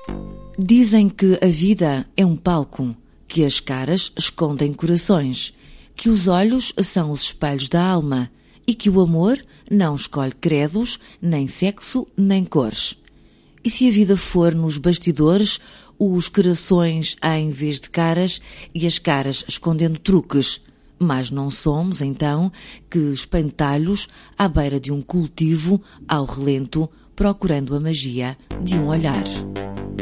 Dizem que a vida é um palco, que as caras escondem corações, que os olhos são os espelhos da alma e que o amor não escolhe credos, nem sexo, nem cores. E se a vida for nos bastidores, os corações em vez de caras e as caras escondendo truques? Mas não somos, então, que espantalhos à beira de um cultivo, ao relento, procurando a magia de um olhar.